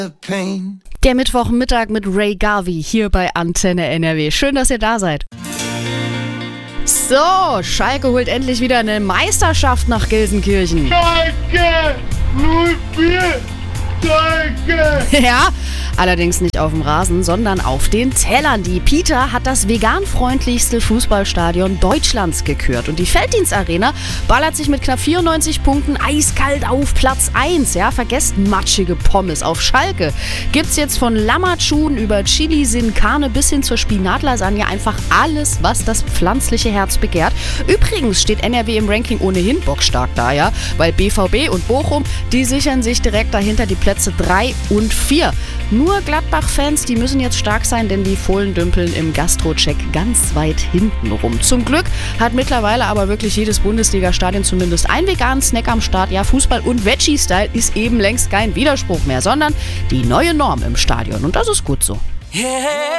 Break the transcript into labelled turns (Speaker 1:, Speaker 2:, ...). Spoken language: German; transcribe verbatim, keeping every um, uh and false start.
Speaker 1: Der Mittwochmittag mit Ray Garvey hier bei Antenne N R W. Schön, dass ihr da seid. So, Schalke holt endlich wieder eine Meisterschaft nach Gelsenkirchen.
Speaker 2: Schalke null vier! Schalke!
Speaker 1: Ja, allerdings nicht auf dem Rasen, sondern auf den Tellern. Die Pita hat das veganfreundlichste Fußballstadion Deutschlands gekürt. Und die Felddienstarena ballert sich mit knapp vierundneunzig Punkten eiskalt auf Platz eins. Ja, vergesst matschige Pommes. Auf Schalke gibt's jetzt von Lammertschuhen über Chili Sin Carne bis hin zur Spinatlasagne einfach alles, was das pflanzliche Herz begehrt. Übrigens steht N R W im Ranking ohnehin bockstark da, ja, weil B V B und Bochum, die sichern sich direkt dahinter die Plätze drei und vier. Nur Gladbach-Fans, die müssen jetzt stark sein, denn die Fohlen dümpeln im Gastro-Check ganz weit hinten rum. Zum Glück hat mittlerweile aber wirklich jedes Bundesliga-Stadion zumindest einen veganen Snack am Start. Ja, Fußball und Veggie-Style ist eben längst kein Widerspruch mehr, sondern die neue Norm im Stadion. Und das ist gut so.
Speaker 3: Yeah.